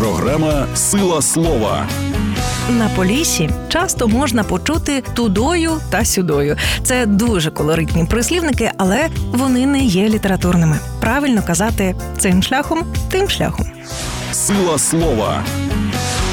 Програма «Сила слова». На Поліссі часто можна почути «тудою» та «сюдою». Це дуже колоритні прислівники, але вони не є літературними. Правильно казати «цим шляхом, тим шляхом». «Сила слова»